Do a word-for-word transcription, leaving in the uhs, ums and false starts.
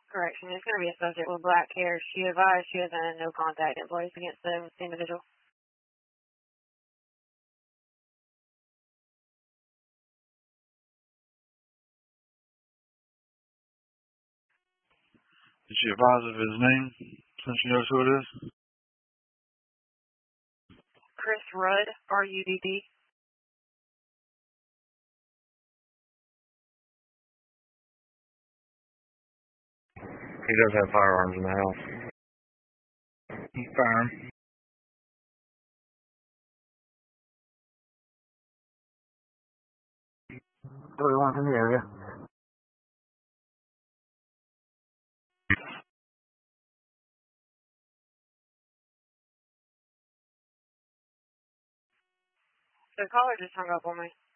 Correction. It's going to be a subject with black hair. She advised she has a no contact in place against the individual. Did she advise of his name, since she knows who it is? Chris Rudd, R U D D. He does have firearms in the house. Confirm. Everyone's in the area. The caller just hung up on me.